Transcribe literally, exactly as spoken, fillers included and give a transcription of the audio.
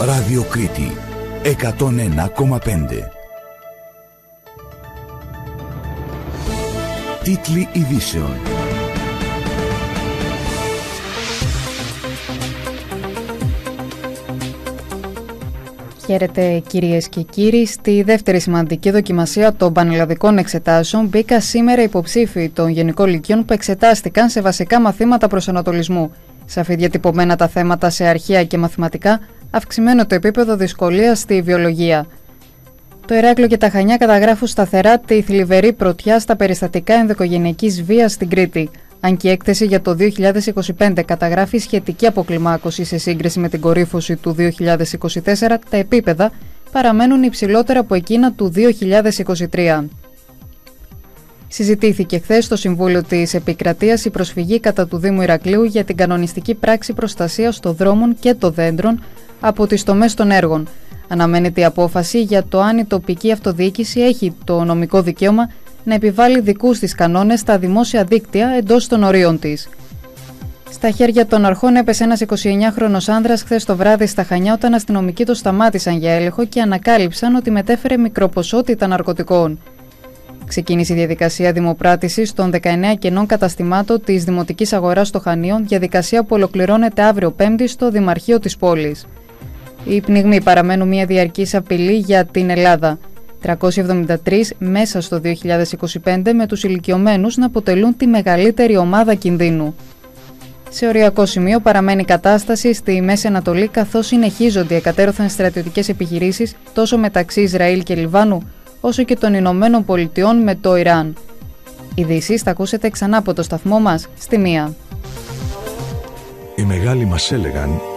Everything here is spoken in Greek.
Ράδιο Κρήτη εκατόν ένα κόμμα πέντε. Τίτλοι ειδήσεων. Χαίρετε κυρίες και κύριοι. Στη δεύτερη σημαντική δοκιμασία των πανελλαδικών εξετάσεων μπήκα σήμερα υποψήφοι των γενικών λυκείων που εξετάστηκαν σε βασικά μαθήματα προσανατολισμού. Σαφή διατυπωμένα τα θέματα σε αρχαία και μαθηματικά, αυξημένο το επίπεδο δυσκολίας στη βιολογία. Το Ηράκλειο και τα Χανιά καταγράφουν σταθερά τη θλιβερή πρωτιά στα περιστατικά ενδοοικογενειακής βίας στην Κρήτη. Αν και η έκθεση για το δύο χιλιάδες είκοσι πέντε καταγράφει σχετική αποκλιμάκωση σε σύγκριση με την κορύφωση του δύο χιλιάδες είκοσι τέσσερα, τα επίπεδα παραμένουν υψηλότερα από εκείνα του δύο χιλιάδες είκοσι τρία. Συζητήθηκε χθες στο Συμβούλιο της Επικρατείας η προσφυγή κατά του Δήμου Ηρακλείου για την κανονιστική πράξη προστασίας των δρόμων και των δέντρων από τις τομές των έργων. Αναμένεται η απόφαση για το αν η τοπική αυτοδιοίκηση έχει το νομικό δικαίωμα να επιβάλλει δικούς της κανόνες στα δημόσια δίκτυα εντός των ορίων της. Στα χέρια των αρχών έπεσε ένας εικοσιεννιάχρονος άνδρας χθες το βράδυ στα Χανιά όταν αστυνομικοί το σταμάτησαν για έλεγχο και ανακάλυψαν ότι μετέφερε μικροποσότητα ναρκωτικών. Ξεκίνησε η διαδικασία δημοπράτησης των δεκαεννέα κενών καταστημάτων της Δημοτικής Αγοράς των Χανίων, διαδικασία που ολοκληρώνεται αύριο Πέμπτη στο Δημαρχείο της πόλης. Οι πνιγμοί παραμένουν μια διαρκής απειλή για την Ελλάδα. τριακόσιοι εβδομήντα τρία μέσα στο δύο χιλιάδες είκοσι πέντε, με τους ηλικιωμένους να αποτελούν τη μεγαλύτερη ομάδα κινδύνου. Σε οριακό σημείο παραμένει η κατάσταση στη Μέση Ανατολή, καθώς συνεχίζονται εκατέρωθεν στρατιωτικές επιχειρήσεις τόσο μεταξύ Ισραήλ και Λιβάνου, όσο και των Ηνωμένων Πολιτειών με το Ιράν. Ειδήσεις θα ακούσετε ξανά από το σταθμό μας στη μία. Οι μεγάλοι μας έλεγαν